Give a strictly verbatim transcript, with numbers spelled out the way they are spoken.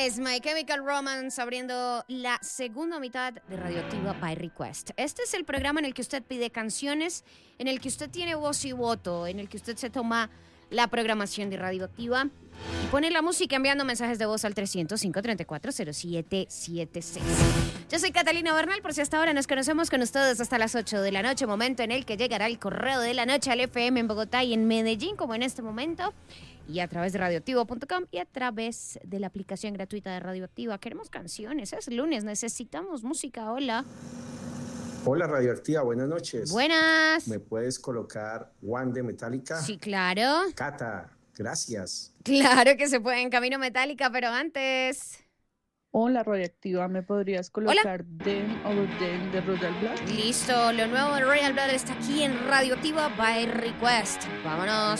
es My Chemical Romance abriendo la segunda mitad de Radioactiva by Request. Este es el programa en el que usted pide canciones, en el que usted tiene voz y voto, en el que usted se toma la programación de Radioactiva y pone la música enviando mensajes de voz al trescientos, cinco treinta y cuatro, cero siete setenta y seis. Yo soy Catalina Bernal, por si hasta ahora nos conocemos con ustedes hasta las ocho de la noche, momento en el que llegará el correo de la noche al F M en Bogotá y en Medellín, como en este momento, y a través de radioactivo punto com y a través de la aplicación gratuita de Radioactiva. Queremos canciones, es lunes, necesitamos música. Hola. Hola Radioactiva, buenas noches. Buenas. ¿Me puedes colocar One de Metallica? Sí, claro. Cata, gracias. Claro que se puede en Camino Metallica, pero antes... Hola Radioactiva, ¿me podrías colocar Them Over Them de Royal Blood? Listo, lo nuevo de Royal Blood está aquí en Radioactiva by Request. Vámonos.